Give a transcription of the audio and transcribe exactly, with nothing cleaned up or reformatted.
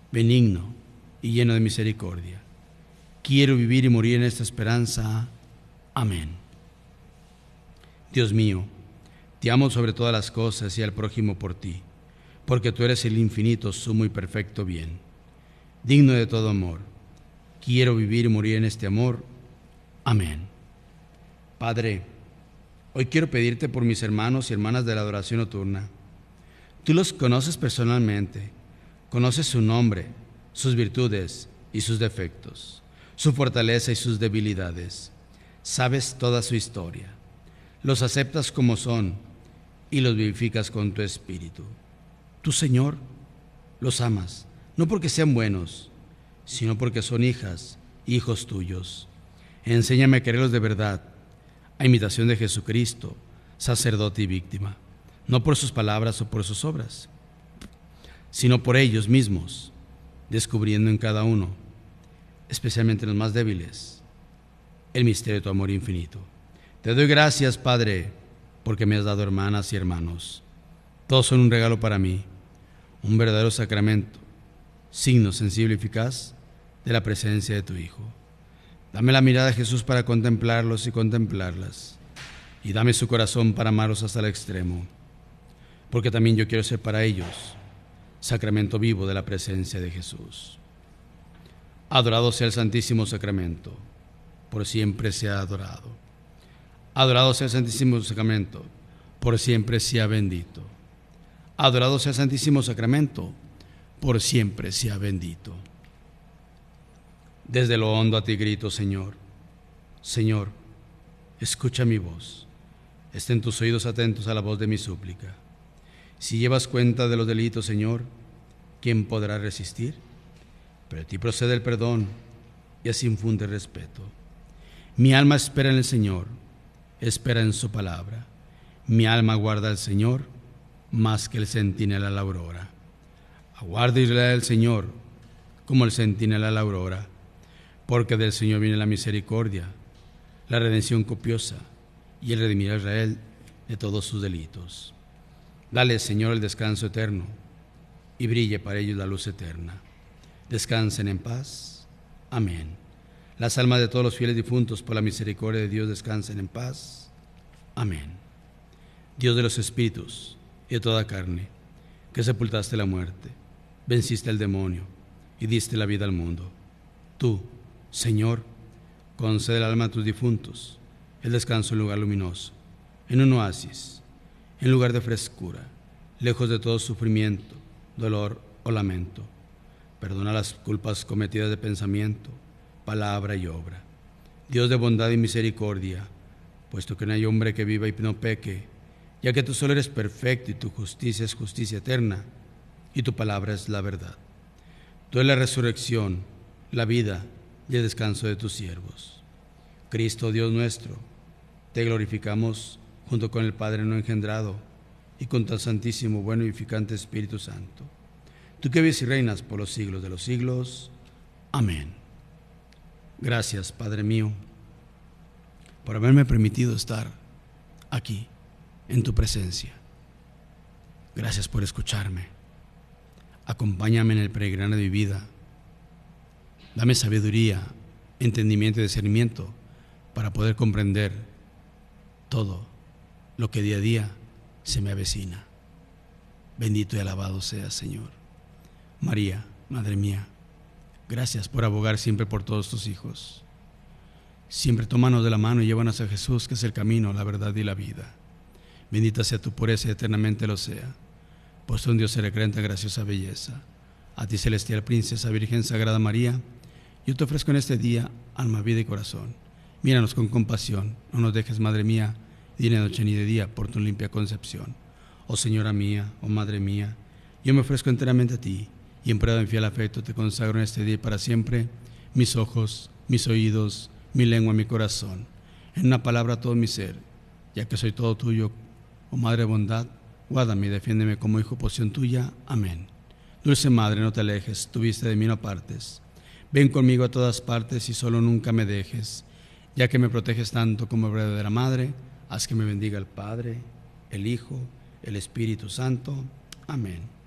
benigno y lleno de misericordia. Quiero vivir y morir en esta esperanza. Amén. Dios mío, te amo sobre todas las cosas y al prójimo por ti, porque tú eres el infinito, sumo y perfecto bien, digno de todo amor. Quiero vivir y morir en este amor. Amén. Padre, hoy quiero pedirte por mis hermanos y hermanas de la adoración nocturna. Tú los conoces personalmente, conoces su nombre, sus virtudes y sus defectos, su fortaleza y sus debilidades. Sabes toda su historia. Los aceptas como son y los vivificas con tu espíritu. Tú, Señor, los amas, no porque sean buenos, sino porque son hijas, hijos tuyos. Enséñame a quererlos de verdad, a imitación de Jesucristo, sacerdote y víctima, no por sus palabras o por sus obras, sino por ellos mismos, descubriendo en cada uno, especialmente en los más débiles, el misterio de tu amor infinito. Te doy gracias, Padre, porque me has dado hermanas y hermanos. Todos son un regalo para mí, un verdadero sacramento, signo sensible y eficaz de la presencia de tu Hijo. Dame la mirada de Jesús para contemplarlos y contemplarlas, y dame su corazón para amarlos hasta el extremo, porque también yo quiero ser para ellos sacramento vivo de la presencia de Jesús. Adorado sea el Santísimo Sacramento, por siempre sea adorado. Adorado sea el Santísimo Sacramento, por siempre sea bendito. Adorado sea el Santísimo Sacramento, por siempre sea bendito. Desde lo hondo a ti grito, Señor. Señor, escucha mi voz. Estén tus oídos atentos a la voz de mi súplica. Si llevas cuenta de los delitos, Señor, ¿quién podrá resistir? Pero de ti procede el perdón y así infunde respeto. Mi alma espera en el Señor, espera en su palabra. Mi alma guarda al Señor más que el centinela a la aurora. Aguarda Israel al Señor como el centinela a la aurora, porque del Señor viene la misericordia, la redención copiosa y el redimir a Israel de todos sus delitos. Dale, Señor, el descanso eterno y brille para ellos la luz eterna. Descansen en paz. Amén. Las almas de todos los fieles difuntos, por la misericordia de Dios, descansen en paz. Amén. Dios de los espíritus y de toda carne, que sepultaste la muerte, venciste al demonio y diste la vida al mundo. Tú, Señor, concede al alma a tus difuntos el descanso en lugar luminoso, en un oasis, en lugar de frescura, lejos de todo sufrimiento, dolor o lamento. Perdona las culpas cometidas de pensamiento, palabra y obra. Dios de bondad y misericordia, puesto que no hay hombre que viva y no peque, ya que tú solo eres perfecto y tu justicia es justicia eterna y tu palabra es la verdad. Tú eres la resurrección, la vida y el descanso de tus siervos. Cristo, Dios nuestro, te glorificamos junto con el Padre no engendrado y con tan santísimo, bueno y edificante Espíritu Santo. Tú que vives y reinas por los siglos de los siglos. Amén. Gracias, Padre mío, por haberme permitido estar aquí, en tu presencia. Gracias por escucharme. Acompáñame en el peregrinaje de mi vida. Dame sabiduría, entendimiento y discernimiento para poder comprender todo lo que día a día se me avecina. Bendito y alabado seas, Señor. María, Madre mía, gracias por abogar siempre por todos tus hijos. Siempre tómanos de la mano y llévanos a Jesús, que es el camino, la verdad y la vida. Bendita sea tu pureza y eternamente lo sea, pues tú un Dios se le cree en tan graciosa belleza. A ti, celestial princesa, Virgen Sagrada María, yo te ofrezco en este día alma, vida y corazón. Míranos con compasión, no nos dejes, Madre mía, ni de noche ni de día, por tu limpia concepción. Oh Señora mía, oh Madre mía, yo me ofrezco enteramente a ti, y en prueba de fiel afecto te consagro en este día y para siempre mis ojos, mis oídos, mi lengua, mi corazón, en una palabra todo mi ser, ya que soy todo tuyo. Oh Madre de bondad, guárdame y defiéndeme como hijo posesión tuya. Amén. Dulce Madre, no te alejes, tu vista de mí no apartes. Ven conmigo a todas partes y solo nunca me dejes. Ya que me proteges tanto como verdadera Madre, haz que me bendiga el Padre, el Hijo, el Espíritu Santo. Amén.